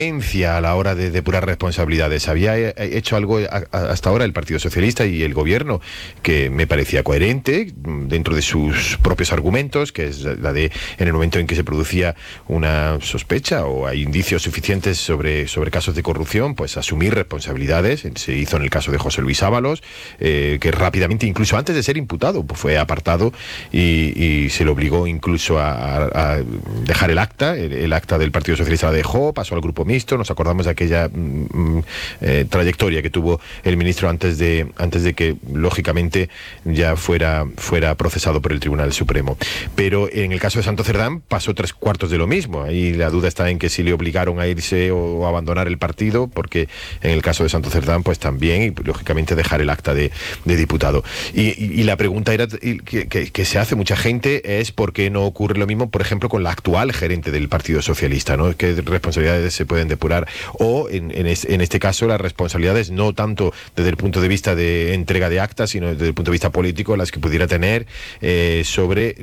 a la hora de depurar responsabilidades. Había hecho algo hasta ahora el Partido Socialista y el Gobierno que me parecía coherente dentro de sus propios argumentos, que es la de en el momento en que se producía una sospecha o hay indicios suficientes sobre casos de corrupción, pues asumir responsabilidades. Se hizo en el caso de José Luis Ábalos, que rápidamente, incluso antes de ser imputado, pues fue apartado y se le obligó incluso a dejar el acta. El acta del Partido Socialista la dejó, pasó al Grupo Mixto. Nos acordamos de aquella trayectoria que tuvo el ministro antes de que lógicamente ya fuera procesado por el Tribunal Supremo. Pero en el caso de Santo Cerdán pasó 3/4 de lo mismo. Ahí la duda está en que si le obligaron a irse o a abandonar el partido, porque en el caso de Santo Cerdán pues también, y lógicamente dejar el acta de diputado. Y la pregunta era que se hace mucha gente es por qué no ocurre lo mismo, por ejemplo, con la actual gerente del Partido Socialista, ¿no? ¿Qué responsabilidades se pueden depurar? O en este caso las responsabilidades no tanto desde el punto de vista de entrega de actas, sino desde el punto de vista político, las que pudiera tener sobre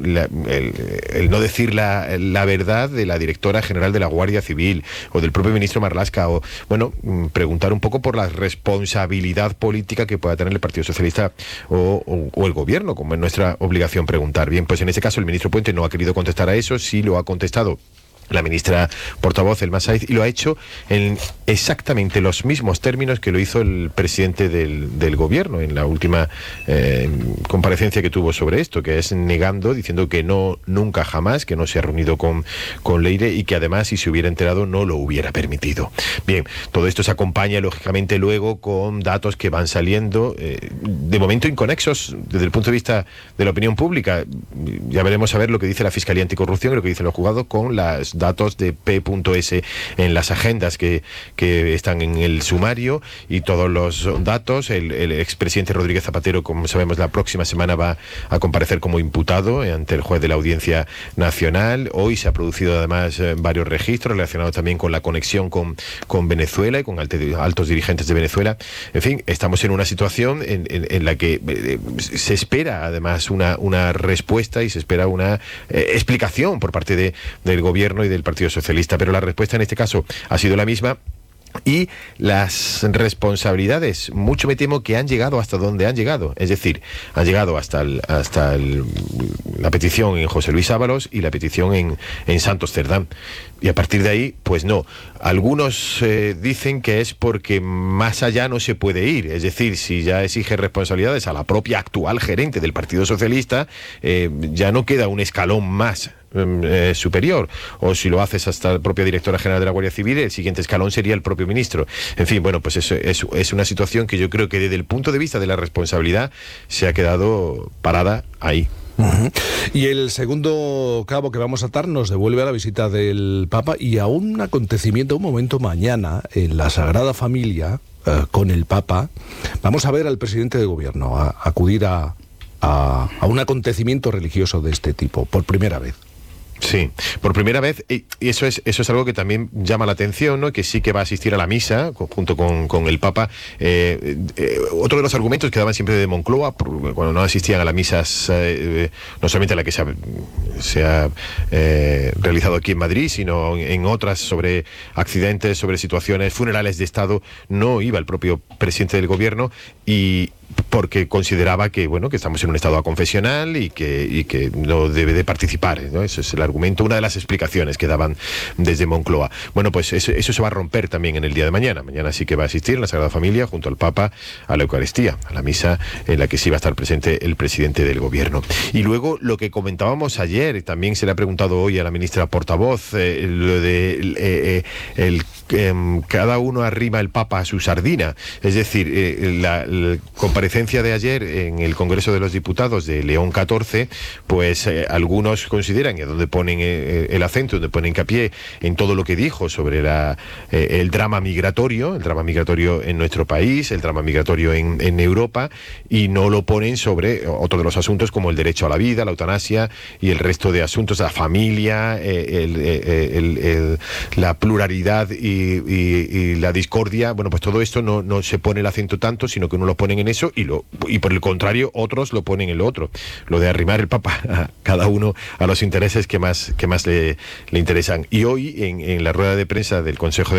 el no decir la verdad de la directora general de la Guardia Civil o del propio ministro Marlaska, o bueno, preguntar un poco por la responsabilidad política que pueda tener el Partido Socialista o el Gobierno, como es nuestra obligación preguntar. Bien, pues en este caso el ministro Puente no ha querido contestar a eso, sí lo ha contestado la ministra portavoz, Elma Sáiz, y lo ha hecho en exactamente los mismos términos que lo hizo el presidente del Gobierno en la última comparecencia que tuvo sobre esto, que es negando, diciendo que no, nunca jamás, que no se ha reunido con Leire y que además si se hubiera enterado no lo hubiera permitido. Bien, todo esto se acompaña lógicamente luego con datos que van saliendo, de momento inconexos desde el punto de vista de la opinión pública. Ya veremos a ver lo que dice la Fiscalía Anticorrupción y lo que dicen los juzgados con las datos de P.S. en las agendas que están en el sumario y todos los datos. El expresidente Rodríguez Zapatero, como sabemos, la próxima semana va a comparecer como imputado ante el juez de la Audiencia Nacional. Hoy se ha producido además varios registros relacionados también con la conexión con Venezuela y con altos dirigentes de Venezuela. En fin, estamos en una situación en la que se espera además una respuesta y se espera una explicación por parte del Gobierno y del Partido Socialista, pero la respuesta en este caso ha sido la misma. Y las responsabilidades, mucho me temo que han llegado hasta donde han llegado. Es decir, han llegado hasta la petición en José Luis Ábalos y la petición en Santos Cerdán. Y a partir de ahí, pues no. Algunos dicen que es porque más allá no se puede ir. Es decir, si ya exige responsabilidades a la propia actual gerente del Partido Socialista, ya no queda un escalón más superior, o si lo haces hasta la propia directora general de la Guardia Civil, el siguiente escalón sería el propio ministro. En fin, bueno, pues eso es una situación que yo creo que desde el punto de vista de la responsabilidad se ha quedado parada ahí. Uh-huh. Y el segundo cabo que vamos a atar nos devuelve a la visita del Papa y a un acontecimiento, un momento mañana en la Sagrada Familia con el Papa. Vamos a ver al presidente de Gobierno acudir a un acontecimiento religioso de este tipo por primera vez. Sí, por primera vez, y eso es algo que también llama la atención, ¿no? Que sí que va a asistir a la misa junto con el Papa. Otro de los argumentos que daban siempre de Moncloa cuando no asistían a las misas, no solamente a la que se ha realizado aquí en Madrid, sino en otras sobre accidentes, sobre situaciones, funerales de Estado, no iba el propio presidente del Gobierno, y porque consideraba que bueno, que estamos en un estado aconfesional y que no debe de participar, ¿no? Ese es el argumento, una de las explicaciones que daban desde Moncloa. Bueno, pues eso se va a romper también en el día de mañana. Mañana sí que va a asistir en la Sagrada Familia junto al Papa a la Eucaristía, a la misa en la que sí va a estar presente el presidente del Gobierno. Y luego lo que comentábamos ayer, también se le ha preguntado hoy a la ministra portavoz, lo de cada uno arrima el Papa a su sardina. Es decir, la comparecencia de ayer en el Congreso de los Diputados de León XIV, pues algunos consideran, y donde ponen el acento, donde ponen hincapié en todo lo que dijo sobre el drama migratorio en nuestro país, el drama migratorio en Europa, y no lo ponen sobre otro de los asuntos como el derecho a la vida, la eutanasia y el resto de asuntos, la familia, la pluralidad y la discordia. Bueno, pues todo esto no se pone el acento tanto, sino que uno lo ponen en eso sitio y por el contrario otros lo ponen en lo otro, lo de arrimar el Papa a cada uno a los intereses que más le interesan. Y hoy en la rueda de prensa del Consejo de